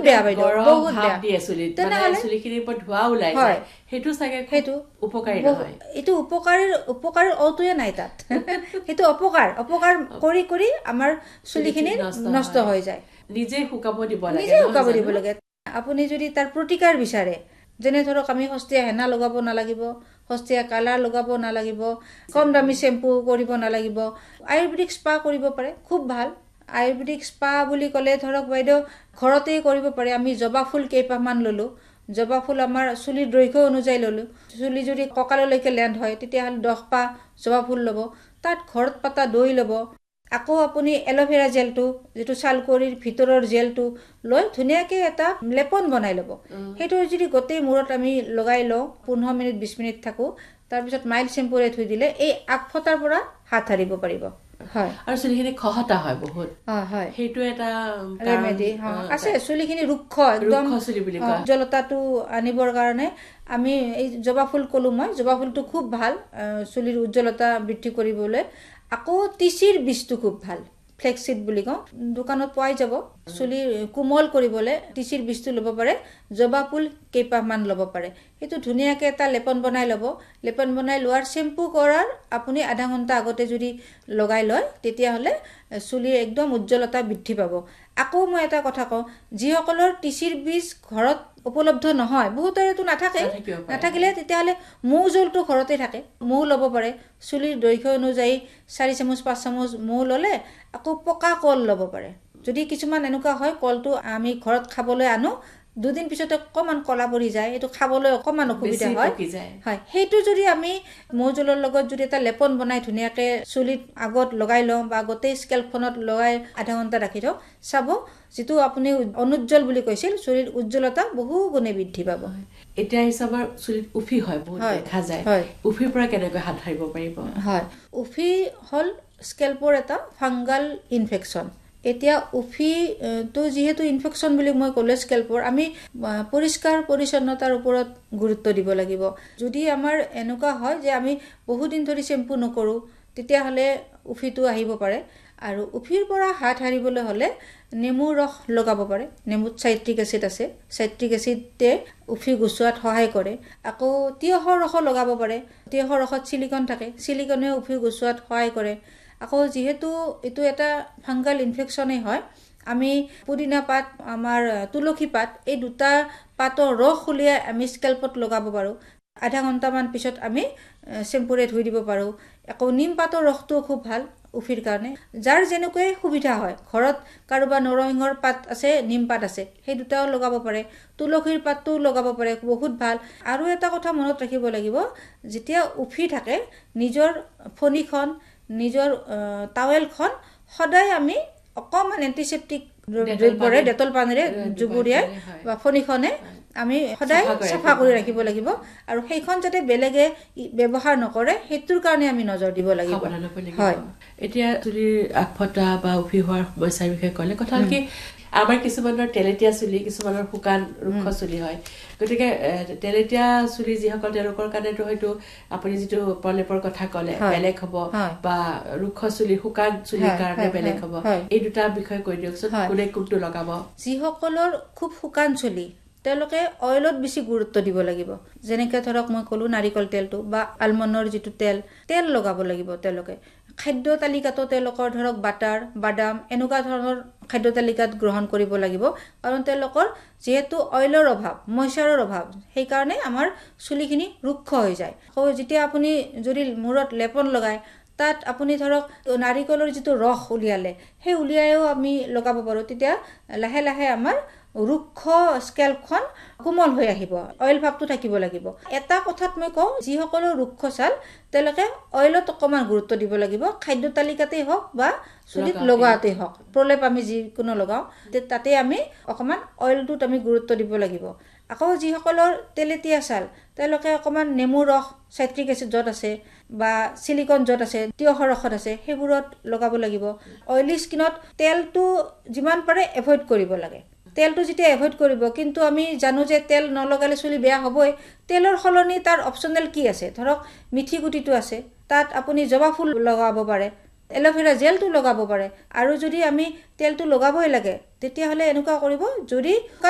বেয়া বাইদেউ বহুত বেয়া দিয়ে চুলিত মানে চুলিখিনিৰ পৰা ধোৱা ওলাই যায় হেতু সাগে হেতু উপকাৰী নহয় এটো উপকাৰৰ অটোয়ে নাই তাত হেতু অপকাৰ কৰি কৰি আমাৰ চুলিখিনি নষ্ট হৈ যায় নিজে শুকাব দিব লাগে আপুনি যদি তাৰ প্ৰতিকাৰ বিচাৰে যেনে ধৰক আমি হস্তিয়া হেনা লগাব নালাগিব হস্তিয়া কালাৰ লগাব নালাগিব কম দামী শ্যাম্পু কৰিব নালাগিব আয়ুৰ্বেদিক স্পা কৰিব পাৰে খুব ভাল আয়ুৰ্বেদিক স্পা বুলি ক'লে ধৰক বাইদেউ ঘৰতেই কৰিব পাৰে আমি জবা ফুল কেইপামান ললো জবা ফুল আমাৰ চুলিৰ দৈৰ্ঘ্য অনুযায়ী ললো চুলি যদি কঁকাললৈকে লেন্ড হয় তেতিয়া হলে 10 পা জবা ফুল লব তাত ঘৰত পাতা দৈ লব আকৌ আপুনি এলোভেৰা জেলটো যেটো ছালকৰিৰ ভিতৰৰ জেলটো লৈ ধুনিয়াকে এটা লেপন বনাই লব হেটো যদি গতেই মূৰত আমি লগাই লও 15 মিনিট 20 মিনিট থাকো তাৰ পিছত মাইল শ্যাম্পুৰে ধুই দিলে এই আগফটাৰ পৰা হাত হাৰিব পাৰিব হয় আৰু চুলিখিনি খহটা হয় বহুত হয় হেটো এটা ৰেমেডি আছে চুলিখিনি ৰুক্ষ একদম চুলি বুলি কয় জলতাটো আনিবৰ কাৰণে আমি এই জবা ফুল কলু মই জবা ফুলটো খুব ভাল চুলিৰ উজ্জ্বলতা বৃদ্ধি কৰিবলৈ আকৌ তিচিৰ বীজটো খুব ভাল ফ্লেক্সিড বুলি কওঁ দোকানত পাই যাব চুলি কোমল কৰিবলৈ তিচিৰ বীজটো লব পাৰে জবা ফুল কেইপামান লব পাৰে হেতু ধুনিয়াকে এটা লেপন বনাই লব লেপন বনাই লোৱাৰ শ্যাম্পু কৰাৰ আপুনি আধা ঘন্টা আগতে যদি লগাই লয় তেতিয়া হলে চুলিৰ একদম উজ্জ্বলতা বৃদ্ধি পাব আকৌ মই এটা কথা কওঁ যিসকলৰ তিচিৰ বীজ ঘৰত উপলব্ধ নহয় বহুতৰেটো নাথাকিলে তেতিয়া হলে মৌ জলটো ঘৰতে থাকে মৌ লব পাৰে চুলিৰ দৈৰ্ঘ্য অনুযায়ী 4 চামুচ 5 চামুচ মৌ ললে আকৌ পকা কল লব পাৰে যদি কিছুমান এনেকুৱা হয় কলটো আমি ঘৰত খাবলৈ আনো দুদিন পিছতে অকমান কলা পৰি যায় এটো খাবলৈ অকমান অসুবিধা হয় হেতু যদি আমি মৌজলৰ লগত যদি এটা লেপন বনাই ধুনিয়াকে চুলিত আগত লগাই লওঁ বা গোটেই স্কেল্পখনত লগাই আধা ঘন্টা ৰাখি থওঁ চাব যেটো আপুনি অনুজ্জ্বল বুলি কৈছিল চুলিৰ উজ্জ্বলতা বহু গুণে বৃদ্ধি পাব এতিয়া হিচাপৰ চুলিত উফি হয় বহুত দেখা যায় উফিৰ পৰা কেনেকৈ হাত হাৰিব পাৰিব হয় উফি হল স্কেল্পৰ এটা ফাংগাল ইনফেকচন এতিয়া উফি তো যেহেতু ইনফেকচন বুলি মই কলে স্কেল্পৰ আমি পৰিষ্কাৰ পৰিচ্ছন্নতাৰ ওপৰত গুৰুত্ব দিব লাগিব যদি আমাৰ এনেকুৱা হয় যে আমি বহু দিন ধৰি শ্যাম্পু নকৰো তেতিয়া হলে উফিটো আহিব পাৰে আৰু উফিৰ পৰা হাত হাৰিবলৈ হলে নেমুৰ ৰস লগাব পাৰে নেমুত সাইট্ৰিক এসিড আছে সাইট্ৰিক এসিডে উফি গুছোৱাত সহায় কৰে আকৌ তিয়হৰ ৰস লগাব পাৰে তিয়হৰ ৰসত সিলিকন থাকে সিলিকনে উফি গুছোৱাত সহায় কৰে আকৌ যেহেতু এটো এটা ফাংগাল ইনফেকচনে হয় আমি পুদিনা পাত আমাৰ তুলসী পাত এই দুটা পাতৰ ৰস উলিয়াই আমি স্কেল্পত লগাব পাৰো আধা ঘন্টা মান পিছত আমি শ্যাম্পুৰে ধুই দিব পাৰো আকৌ নিম পাতৰ ৰসটো খুব ভাল উফিৰ কাৰণে যাৰ যেনেকৈ সুবিধা হয় ঘৰত কাৰোবা নৰসিংহৰ পাত আছে নিম পাত আছে সেই দুটাও লগাব পাৰে তুলসীৰ পাতটো লগাব পাৰে বহুত ভাল আৰু এটা কথা মনত ৰাখিব লাগিব যেতিয়া উফি থাকে নিজৰ ফণিখন নিজৰ টাৱেলখন সদায় আমি অকমান এন্টিসেপ্টিক দ্ৰব্যৰে ডেটল পানীৰে জুবুৰিয়াই বা ফণিখনে আমি সদায় সাফা কৰি ৰাখিব লাগিব আৰু সেইখন যাতে বেলেগে ব্যৱহাৰ নকৰে হেতুৰ কাৰণে আমি নজৰ দিব লাগিব হয় এতিয়া চুলিৰ আগফটা বা উফি হোৱাৰ সমস্যাৰ বিষয়ে ক'লে কথা কি আমাৰ কিছুমানৰ তেলেটিয়া চুলি কিছুমানৰ শুকান ৰুক্ষ চুলি হয় গতিকে তেলেটিয়া চুলি যিসকল তেওঁলোকৰ কাৰণেটো হয়তো আপুনি যেটো প্ৰলেপৰ কথা ক'লে বেলেগ হ'ব বা ৰুক্ষ চুলি শুকান চুলিৰ কাৰণে বেলেগ হ'ব এই দুটা বিষয় কৈ দিয়কচোন কোনে কোনটো লগাব যিসকলৰ খুব শুকান চুলি তেওঁলোকে অইলত বেছি গুৰুত্ব দিব লাগিব যেনেকৈ ধৰক মই ক'লো নাৰিকল তেলটো বা আলমণ্ডৰ যেটো তেল লগাব লাগিব তেওঁলোকে খাদ্য তালিকাটো তেওঁলোকৰ ধৰক বাটাৰ বাদাম এনেকুৱা ধৰণৰ খাদ্য তালিকাত গ্ৰহণ কৰিব লাগিব কাৰণ তেওঁলোকৰ যেহেতু অইলৰ অভাৱ ময়শ্চাৰৰ অভাৱ সেই কাৰণে আমাৰ চুলিখিনি ৰুক্ষ হৈ যায় যেতিয়া আপুনি যদি মূৰত লেপন লগায় তাত আপুনি ধৰক নাৰিকলৰ যেটো ৰস উলিয়ালে সেই উলিয়ায়ও আমি লগাব পাৰো তেতিয়া লাহে লাহে আমাৰ ৰুক্ষ স্কেল্পখন কোমল হৈ আহিব অইল ভাবটো থাকিব লাগিব এটা কথাত মই কওঁ যিসকলৰ ৰুক্ষ ছাল তেওঁলোকে অইলত অকমান গুৰুত্ব দিব লাগিব খাদ্য তালিকাতেই হওক বা চুলিত লগাতেই হওক প্ৰলেপ আমি যিকোনো লগাও তাতে আমি অকমান অইলটোত আমি গুৰুত্ব দিব লাগিব আকৌ যিসকলৰ তেলেটিয়া ছাল তেওঁলোকে অকমান নেমুৰ ৰস সাইট্ৰিক এসিড যত আছে বা সিলিকন যত আছে তিয়হৰ ৰসত আছে সেইবোৰত লগাব লাগিব অইলি স্কিনত তেলটো যিমান পাৰে এভয়েড কৰিব লাগে তেলটো যেতিয়া এভয়েড কৰিব কিন্তু আমি জানো যে তেল নলগালে চুলি বেয়া হ'বই তেলৰ খলনি তাৰ অপচনেল কি আছে ধৰক মিঠি গুটিটো আছে তাত আপুনি জবা ফুল লগাব পাৰে এলোভেৰা জেলটো লগাব পাৰে আৰু যদি আমি তেলটো লগাবই লাগে তেতিয়া হলে এনেকুৱা কৰিব যদি